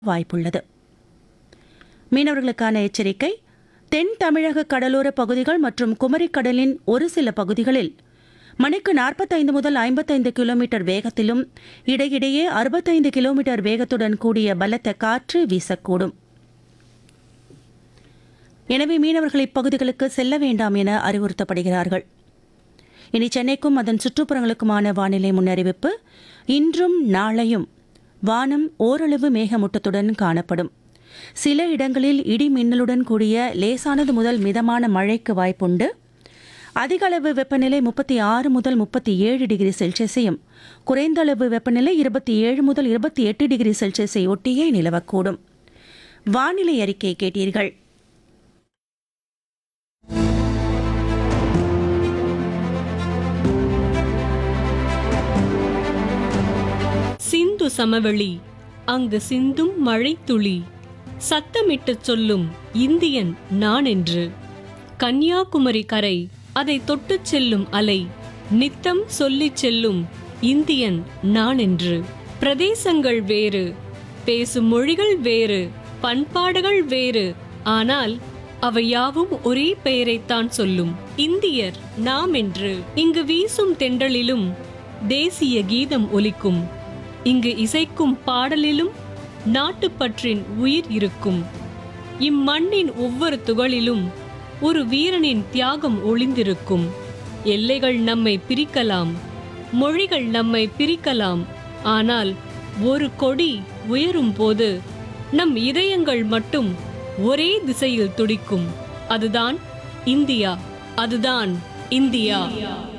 வாய்ப்புள்ளது. மீனவர்களுக்கான எச்சரிக்கை. தென் தமிழக கடலோர பகுதிகள் மற்றும் குமரிக்கடலின் ஒரு சில பகுதிகளில் மணிக்கு 45 முதல் 55 கிலோமீட்டர் வேகத்திலும் இடையிடையே 65 கிலோமீட்டர் வேகத்துடன் கூடிய பலத்த காற்று வீசக்கூடும். எனவே மீனவர்கள் இப்பகுதிகளுக்கு செல்ல வேண்டாம் என அறிவுறுத்தப்படுகிறார்கள். இனி சென்னைக்கும் அதன் சுற்றுப்புறங்களுக்குமான வானிலை முன்னறிவிப்பு. இன்றும் நாளையும் வானம் ஓரளவு மேகமூட்டத்துடன் காணப்படும். சில இடங்களில் இடி மின்னலுடன் கூடிய லேசானது முதல் மிதமான மழைக்கு வாய்ப்புண்டு. அதிக அளவு வெப்பநிலை 36 முதல் 37 டிகிரி செல்சியஸையும் குறைந்த அளவு வெப்பநிலை 27 முதல் 28 டிகிரி செல்சியஸை ஒட்டியே நிலவக்கூடும். வானிலை அறிக்கை கேட்டீர்கள். சிந்து சமவெளி அங்கு சிந்தும் மழை துளி சத்தமிட்டு சொல்லும் இந்தியன் நான் என்று. கன்னியாகுமரி கரை அதை தொட்டுச் செல்லும் அலை நித்தம் சொல்லிச் செல்லும் இந்தியன் நான் என்று. பிரதேசங்கள் வேறு, பேசும் மொழிகள் வேறு, பண்பாடுகள் வேறு, ஆனால் அவை யாவும் ஒரே பெயரைத்தான் சொல்லும் இந்தியர் நாம் என்று. இங்கு வீசும் தென்றலிலும் தேசிய கீதம் ஒலிக்கும். இங்கு இசைக்கும் பாடலிலும் நாட்டுப்பற்றின் உயிர் இருக்கும். இம்மண்ணின் ஒவ்வொரு துகளிலும் ஒரு வீரனின் தியாகம் ஒளிந்திருக்கும். எல்லைகள் நம்மை பிரிக்கலாம், மொழிகள் நம்மை பிரிக்கலாம், ஆனால் ஒரு கொடி உயரும் போது நம் இதயங்கள் மட்டும் ஒரே திசையில் துடிக்கும். அதுதான் இந்தியா, அதுதான் இந்தியா.